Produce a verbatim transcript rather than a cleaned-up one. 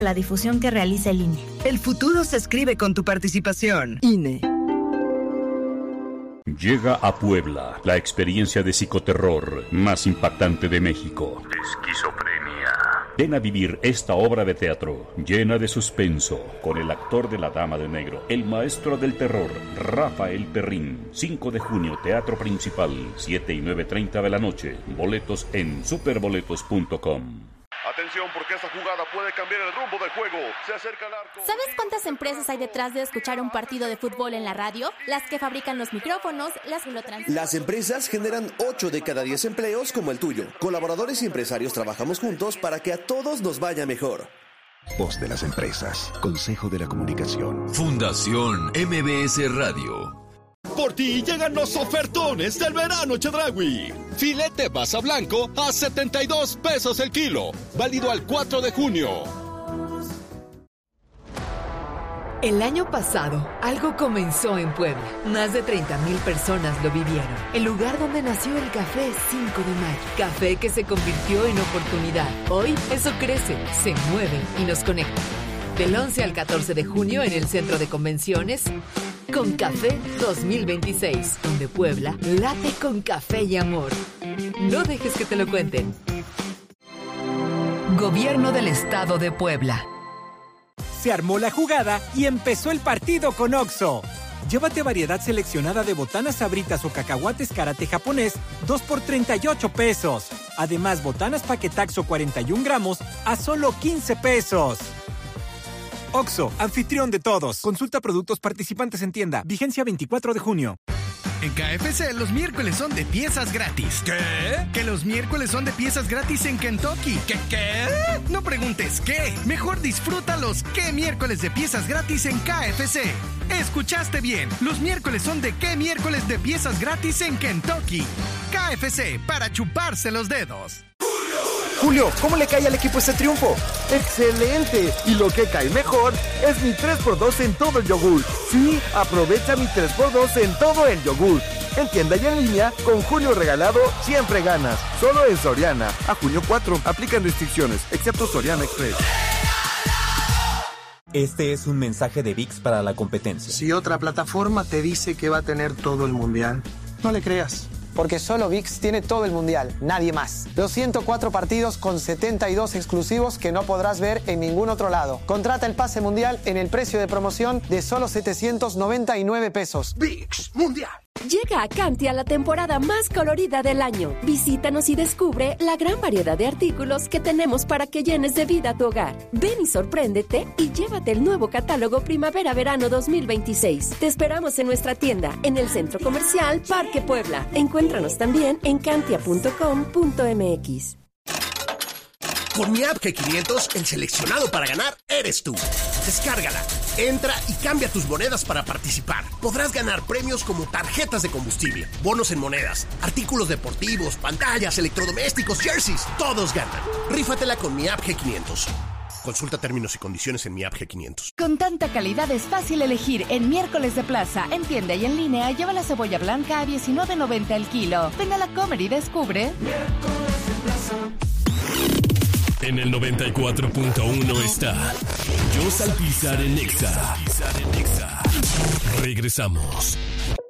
La difusión que realiza el I N E. El futuro se escribe con tu participación. I N E. Llega a Puebla la experiencia de psicoterror más impactante de México. Esquizofrenia. Ven a vivir esta obra de teatro llena de suspenso con el actor de La Dama de Negro, el maestro del terror, Rafael Perrín. cinco de junio, Teatro Principal, siete y nueve treinta de la noche. Boletos en superboletos punto com. Atención, porque esta jugada puede cambiar el rumbo del juego. Se acerca al arco. ¿Sabes cuántas empresas hay detrás de escuchar un partido de fútbol en la radio? Las que fabrican los micrófonos, las que lo transmiten. Las empresas generan ocho de cada diez empleos como el tuyo. Colaboradores y empresarios trabajamos juntos para que a todos nos vaya mejor. Voz de las empresas. Consejo de la Comunicación. Fundación M B S Radio. Por ti llegan los ofertones del verano Chedraui. Filete basa blanco a setenta y dos pesos el kilo. Válido al cuatro de junio. El año pasado, algo comenzó en Puebla. Más de treinta mil personas lo vivieron. El lugar donde nació el café cinco de mayo. Café que se convirtió en oportunidad. Hoy, eso crece, se mueve y nos conecta. Del once al catorce de junio en el Centro de Convenciones, Con Café dos mil veintiséis, donde Puebla late con café y amor. No dejes que te lo cuenten. Gobierno del Estado de Puebla. Se armó la jugada y empezó el partido con Oxxo. Llévate variedad seleccionada de botanas sabritas o cacahuates karate japonés, dos por treinta y ocho pesos. Además, botanas paquetaxo cuarenta y un gramos a solo quince pesos. Oxxo, anfitrión de todos. Consulta productos participantes en tienda. Vigencia veinticuatro de junio. En K F C los miércoles son de piezas gratis. ¿Qué? Que los miércoles son de piezas gratis en Kentucky. ¿Qué qué? No preguntes qué. Mejor disfruta los qué miércoles de piezas gratis en K F C. Escuchaste bien. Los miércoles son de qué miércoles de piezas gratis en Kentucky. K F C, para chuparse los dedos. Julio, ¿cómo le cae al equipo este triunfo? ¡Excelente! Y lo que cae mejor es mi tres por dos en todo el yogur. Sí, aprovecha mi tres por dos en todo el yogur. En tienda y en línea, con Julio regalado, siempre ganas. Solo en Soriana. A junio cuatro, aplican restricciones, excepto Soriana Express. Este es un mensaje de V I X para la competencia. Si otra plataforma te dice que va a tener todo el mundial, no le creas. Porque solo V I X tiene todo el mundial, nadie más. Los ciento cuatro partidos con setenta y dos exclusivos que no podrás ver en ningún otro lado. Contrata el pase mundial en el precio de promoción de solo setecientos noventa y nueve pesos. V I X Mundial. Llega a Cantia la temporada más colorida del año. Visítanos y descubre la gran variedad de artículos que tenemos para que llenes de vida tu hogar. Ven y sorpréndete y llévate el nuevo catálogo Primavera-Verano dos mil veintiséis. Te esperamos en nuestra tienda, en el Centro Comercial Parque Puebla. Encuéntranos también en cantia punto com punto m x. Con mi app G quinientos, el seleccionado para ganar eres tú. Descárgala, entra y cambia tus monedas para participar. Podrás ganar premios como tarjetas de combustible, bonos en monedas, artículos deportivos, pantallas, electrodomésticos, jerseys. Todos ganan. Rífatela con mi app G quinientos. Consulta términos y condiciones en mi app G quinientos. Con tanta calidad es fácil elegir. En Miércoles de Plaza, en tienda y en línea, lleva la cebolla blanca a diecinueve noventa el kilo. Ven a la Comer y descubre. Miércoles de Plaza. En el noventa y cuatro punto uno está Yo Salpizar en Nexa. Regresamos.